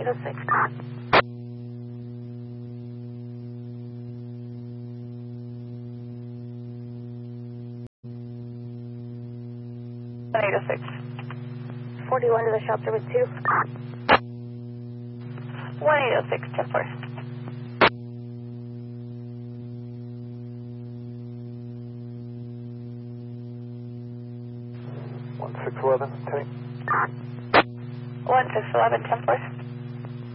1806. 1806. 41 to the shop service 2. 1806, 10-4. One 611, take. 1611, 10-4.